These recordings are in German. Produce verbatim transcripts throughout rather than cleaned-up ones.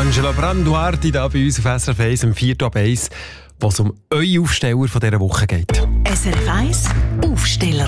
Angela Branduardi da bei uns auf S R F eins, am vier ab eins, wo es um eure Aufsteller von dieser Woche geht. S R F eins Aufsteller.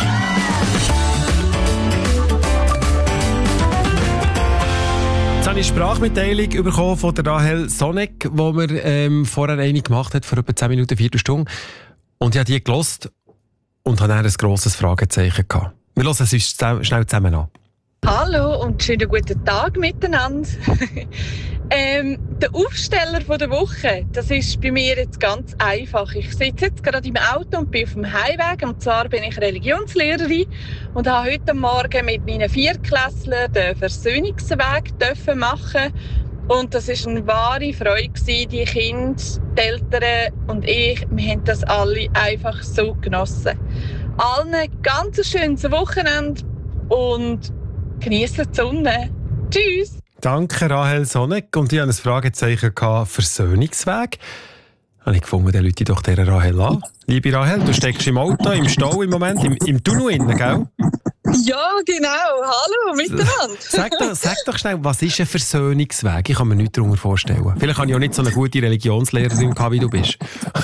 Jetzt habe ich eine Sprachmitteilung bekommen von der Rahel Sonek, die wir ähm, vorher eine gemacht hat, vor etwa zehn Minuten, Viertelstunde. Und ich habe die gelost und habe dann ein grosses Fragezeichen gehabt. Wir hören es uns schnell zusammen an. Hallo und schönen guten Tag miteinander. ähm, der Aufsteller von der Woche, das ist bei mir jetzt ganz einfach. Ich sitze jetzt gerade im Auto und bin auf dem Heimweg. Und zwar bin ich Religionslehrerin und habe heute Morgen mit meinen Viertklässlern den Versöhnungsweg dürfen machen. Und das war eine wahre Freude gewesen. Die Kinder, die Eltern und ich, wir haben das alle einfach so genossen. Allen ein ganz schönes Wochenende und geniessen die Sonne. Tschüss! Danke, Rahel Sonek. Und ich hatte ein Fragezeichen gehabt, Versöhnungsweg. Habe ich gefunden, dann rufe ich doch dieser Rahel an. Liebe Rahel, du steckst im Auto, im Stau im Moment, im, im Tunnel innen, gell? Ja, genau. Hallo, miteinander. Sag doch, sag doch schnell, was ist ein Versöhnungsweg? Ich kann mir nichts darunter vorstellen. Vielleicht habe ich auch nicht so eine gute Religionslehrerin gehabt, wie du bist.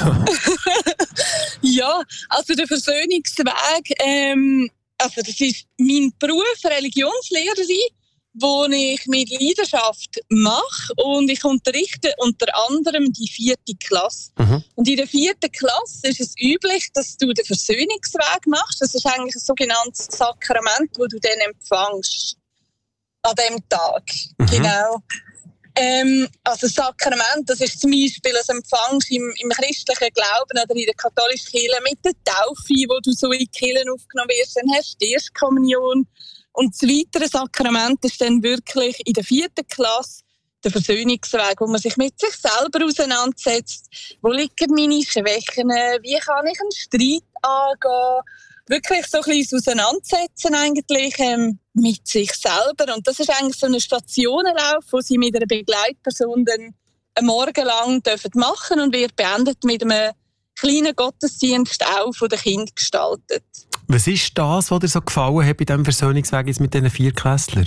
Ja, also der Versöhnungsweg, ähm, also das ist mein Beruf, Religionslehrerin, den ich mit Leidenschaft mache. Und ich unterrichte unter anderem die vierte Klasse. Mhm. Und in der vierten Klasse ist es üblich, dass du den Versöhnungsweg machst. Das ist eigentlich ein sogenanntes Sakrament, das du dann empfängst an diesem Tag. Mhm. Genau. Ähm, also Sakrament, das ist zum Beispiel ein Empfang im, im christlichen Glauben oder in der katholischen Kirche mit der Taufe, wo du so in die Kirche aufgenommen wirst, dann hast du die erste Kommunion. Und das weitere Sakrament ist dann wirklich in der vierten Klasse der Versöhnungsweg, wo man sich mit sich selber auseinandersetzt. Wo liegen meine Schwächen? Wie kann ich einen Streit angehen? Wirklich so ein bisschen Auseinandersetzen eigentlich ähm, mit sich selber. Und das ist eigentlich so ein Stationenlauf, wo sie mit einer Begleitperson dann einen Morgen lang dürfen machen und wird beendet mit einem kleinen Gottesdienst auch von den Kindern gestaltet. Was ist das, was dir so gefallen hat bei diesem Versöhnungsweg jetzt mit diesen Viertklässlern?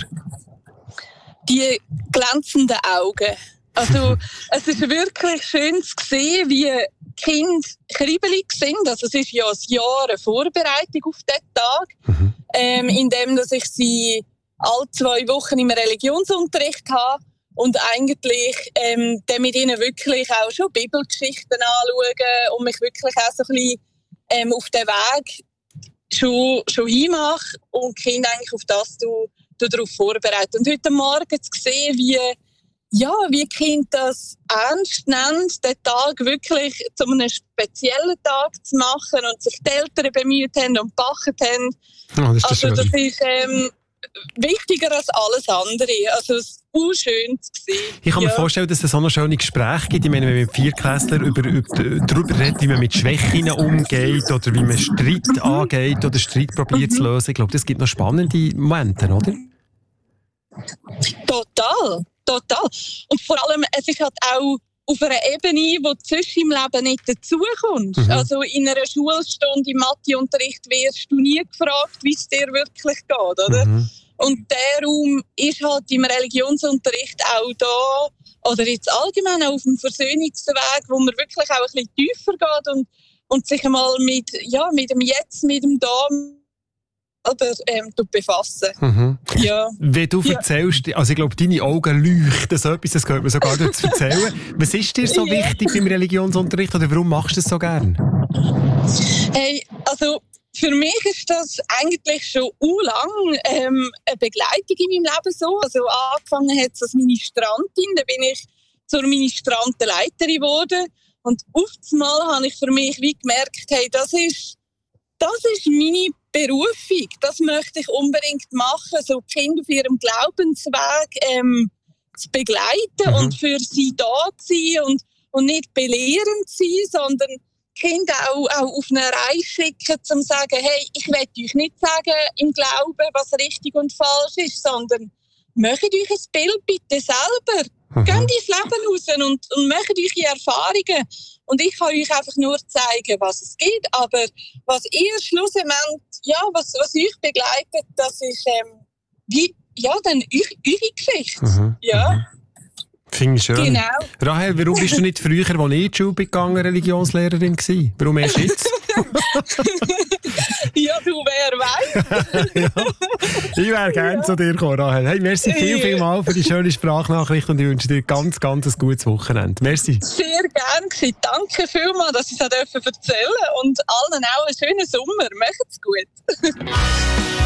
Die glänzenden Augen. Also es ist wirklich schön zu sehen, wie die Kinder kribbelig sind. Also es ist ja ein Jahr eine Vorbereitung auf diesen Tag, mhm. ähm, indem dass ich sie alle zwei Wochen im Religionsunterricht habe und eigentlich ähm, dann mit ihnen wirklich auch schon Bibelgeschichten anschauen und mich wirklich auch so ein bisschen ähm, auf den Weg schon, schon hinmache und die Kinder eigentlich auf das du, du darauf vorbereiten. Und heute Morgen zu sehen, wie Ja, wie die Kinder das ernst nehmen, den Tag wirklich zu einem speziellen Tag zu machen und sich die Eltern bemüht haben und gebacken haben. Oh, das ist also das ist ähm, wichtiger als alles andere. Also es ist unschön zu sehen. Ich kann ja. mir vorstellen, dass es so eine schöne Gespräche gibt. Ich meine, wenn man mit Viertklässlern über, über, darüber redet, wie man mit Schwächen umgeht oder wie man Streit angeht oder Streit probiert mhm. zu lösen. Ich glaube, das gibt noch spannende Momente, oder? Total. Total. Und vor allem, es ist halt auch auf einer Ebene, wo du sonst im Leben nicht dazukommst. Mhm. Also in einer Schulstunde im Matheunterricht wirst du nie gefragt, wie es dir wirklich geht, oder? Mhm. Und der Raum ist halt im Religionsunterricht auch da, oder jetzt allgemein auch auf dem Versöhnungsweg, wo man wirklich auch ein bisschen tiefer geht und, und sich einmal mit, ja, mit dem Jetzt, mit dem Da oder ähm, befassen. Mhm. Ja. Wenn du ja. erzählst, also ich glaube, deine Augen leuchten so etwas, das gehört mir sogar nicht zu erzählen. Was ist dir so ja. wichtig beim Religionsunterricht oder warum machst du das so gern? Hey, also für mich ist das eigentlich schon urlang ähm, eine Begleitung in meinem Leben so. Also angefangen hat es als Ministrantin, da bin ich zur Ministrantenleiterin geworden und auf einmal habe ich für mich wie gemerkt, hey, das ist das ist meine Berufung, das möchte ich unbedingt machen, so die Kinder auf ihrem Glaubensweg ähm, zu begleiten mhm. und für sie da zu sein und, und nicht belehrend zu sein, sondern die Kinder auch, auch auf eine Reise schicken, um zu sagen, hey, ich will euch nicht sagen im Glauben, was richtig und falsch ist, sondern macht euch ein Bild bitte selber. Mhm. Geht ins Leben raus und, und macht eure Erfahrungen. Und ich kann euch einfach nur zeigen, was es gibt. Aber was ihr schlussendlich, ja, was, was euch begleitet, das ist ähm, wie, ja, dann eure, eure Geschichte. Mhm. Ja. Finde ich schön. Genau. Rahel, warum bist du nicht früher, als ich in die Schule gegangen, Religionslehrerin gewesen? Warum erst jetzt? Ja, du, wer weiß. Ja, ich wäre gerne ja. zu dir gekommen, Rahel. Hey, merci viel, viel mal für die schöne Sprachnachricht und ich wünsche dir ganz, ganz ein gutes Wochenende. Merci. Sehr gerne gewesen. Danke vielmals, dass ich es erzählen durfte und allen auch einen schönen Sommer. Macht's gut.